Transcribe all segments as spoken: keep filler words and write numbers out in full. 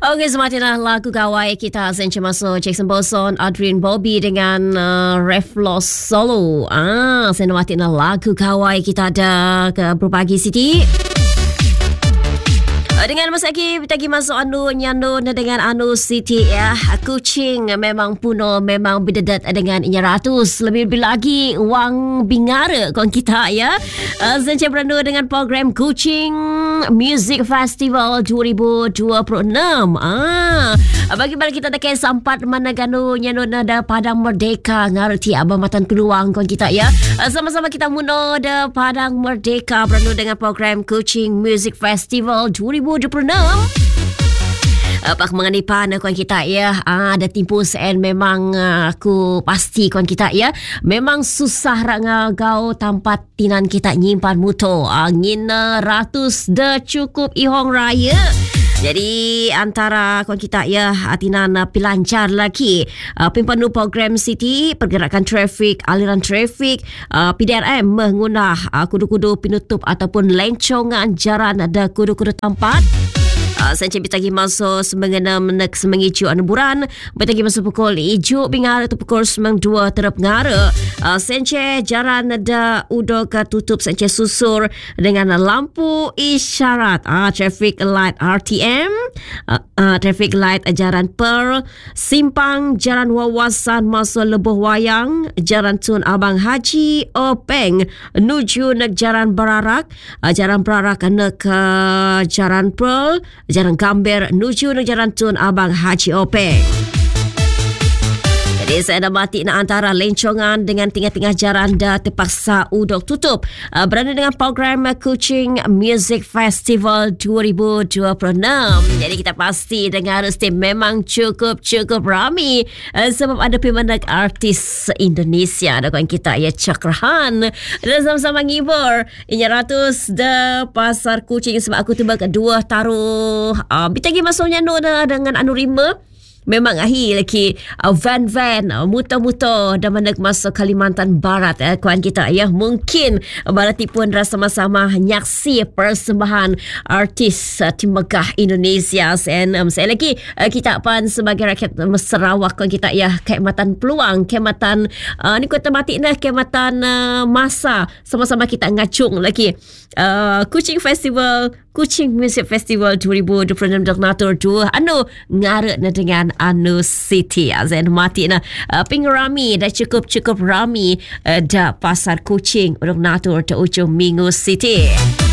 Okey, semakinlah lagu gawai kita Sencha masuk Jackson Boson, Adrian Bobby dengan uh, Reflos Solo. Ah, semakinlah lagu gawai kita ada ke Berbagi City. Dengan masa lagi kita pergi masuk anu nyandu dengan anu City ya. Kucing memang puno memang berdedat dengan inya ratus lebih-lebih lagi wang bingara kon kita ya. Uh, Sencha berandu dengan program Kucing Music Festival dua ribu dua puluh enam. Ah, bagi mana kita dekat sampat mana ganu nyandu ada Padang Merdeka ngarti abang matan keluang kon kita ya. Uh, sama-sama kita muno ada Padang Merdeka berandu dengan program Kucing Music Festival dua ribu dua puluh enam. Apa mengenai pana kawan kita ya. Ah, ada timpu sen memang uh, aku pasti kawan kita ya. Memang susah rak ngau tempat tinan kita nyimpan muto. Angin uh, ratus dah cukup ihong raya. Jadi antara kawan kita ya atinan uh, pilancar lagi uh, pimpanu program City pergerakan trafik, aliran trafik, uh, P D R M mengunah uh, kudu-kudu penutup ataupun lencongan jaran ada kudu-kudu tempat. Uh, saya cakap lagi masuk semengena menek semengiju anuburan betagi masuk pukul ijuk bingar atau pukul semeng dua terap ngara. Uh, Sence jaran ada udo ke tutup sence susur dengan lampu isyarat. Ah, uh, traffic light R T M, uh, uh, traffic light jaran Pearl, simpang jaran wawasan masuk Lebuh Wayang, jaran Tun Abang Haji Openg nuju nak jaran Berarak, uh, jaran Berarak nak ke uh, jaran Pearl, jaran Gambir nuju nak jaran Tun Abang Haji Openg. Jadi saya dah mati nak antara lencongan dengan tengah-tengah jaran dah terpaksa udok tutup. Uh, berada dengan program Kucing Music Festival dua ribu dua puluh enam. Jadi kita pasti dengar stem memang cukup-cukup ramai uh, sebab ada pemandak artis Indonesia ada kawan kita ya Cakrahan. Dan sama-sama ngibur inya ratus de pasar kucing sebab aku tiba kedua taruh uh, bitagi masuknya no dengan anu rima. Memang akhir lagi uh, van-van uh, muto-muto dan mana masuk Kalimantan Barat eh, kawan kita ya. Mungkin uh, berarti pun rasa sama-sama nyaksi persembahan artis uh, Tim Megah Indonesia. And um, saya lagi uh, kita pun sebagai rakyat uh, Sarawak kawan kita ya, khidmatan peluang, khidmatan uh, ni kata mati nah, khidmatan uh, masa sama-sama kita ngacung lagi uh, Kucing Festival, Kucing Music Festival dua ribu dua puluh enam Donator dua anu ngaret na dengan anu City azan mati na uh, ping rami dah cukup-cukup rami uh, dah pasar kucing untuk natur ke ujung Minggu City.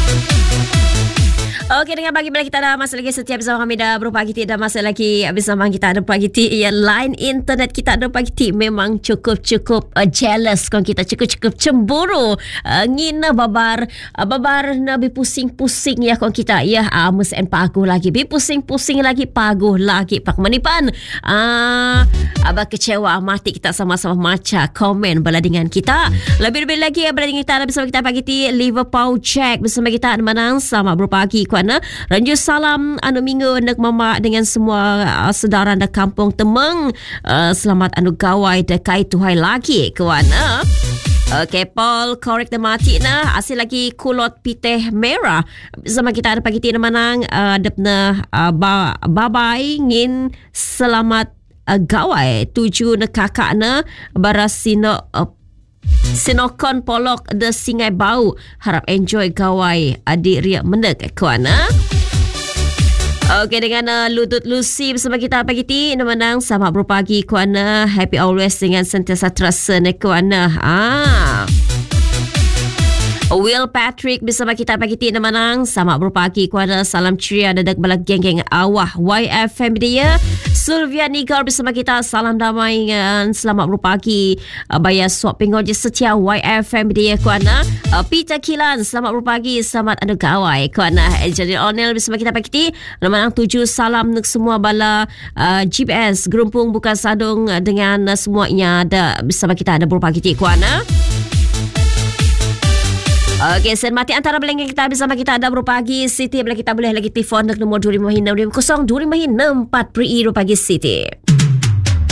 Okey, dengan bagi bila kita dah masa lagi setiap bersama kami dah berupa kita dah masa lagi bersama kita ada pagi ti ya line internet kita ada pagi ti memang cukup-cukup uh, jealous kan kita cukup-cukup cemburu uh, ngina babar uh, babar na bi pusing-pusing ya kan kita ya uh, mesen paguh lagi bi pusing-pusing lagi paguh lagi pak manipan ah uh, abah kecewa mati kita sama-sama maca komen bala dengan kita lebih-lebih lagi bala dengan kita bersama kita pagi ti Liverpool Jack bersama kita menang sama berbagi kuana ranju salam anu minggu nak mama dengan semua uh, saudara dak kampung Temeng uh, selamat anu gawai dekai tuhai lagi kuana. Okey, Paul korek de mati na asil lagi kulot piteh merah sama kita ada pagi ti menang uh, depna uh, ba, babai ngin selamat uh, gawai tuju na kakak na barasino uh, Sinokon polok de Singai Bau harap enjoy gawai adik riak menek kuana. Okey, dengan uh, Ludut Lucy bersama kita pagi ti menang sama berpagi kuana happy always dengan sentiasa terasa ne kuana. Ah. Will Patrick bersama kita pagi ti menang sama berpagi kuana salam ceria dadak balak geng-geng awah Y F M dia. Sylvia Nigar bersama kita salam damai dan selamat berpagi uh, bayar swap pengoje setia Y F M dia kuana. uh, Peter Kilan selamat berpagi selamat anu gawai kuana. Jadi O'Neil bersama kita pagi ti menang tujuh salam untuk semua bala uh, G P S Gerumpung Bukan Sadung dengan uh, semuanya ada bersama kita ada berpagi ti kuana. Okey, sen mati antara belengeng kita bersama kita ada berpagi City bila kita boleh lagi telefon nak nombor dua lima enam lima kosong dua lima enam empat pagi City.